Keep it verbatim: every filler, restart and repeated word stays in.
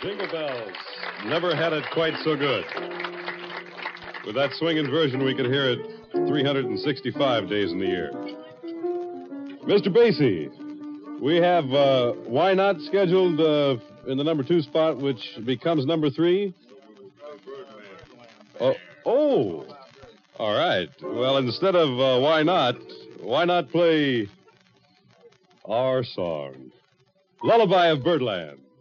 Jingle bells. Never had it quite so good. With that swinging version, we could hear it three hundred sixty-five days in the year. Mister Basie, we have uh, Why Not scheduled uh, in the number two spot, which becomes number three. Oh, oh, all right. Well, instead of uh, Why Not, why not play our song, Lullaby of Birdland.